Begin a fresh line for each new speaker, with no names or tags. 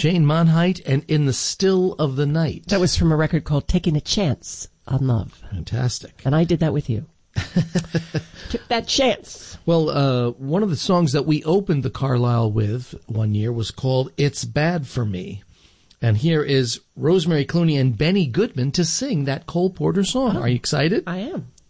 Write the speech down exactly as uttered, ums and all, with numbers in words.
Jane Monheit and In the Still of the Night.
That was from a record called Taking a Chance on Love.
Fantastic.
And I did that with you. Took that chance.
Well, uh, one of the songs that we opened the Carlisle with one year was called It's Bad for Me. And here is Rosemary Clooney and Benny Goodman to sing that Cole Porter song.
Oh,
Are you excited?
I am.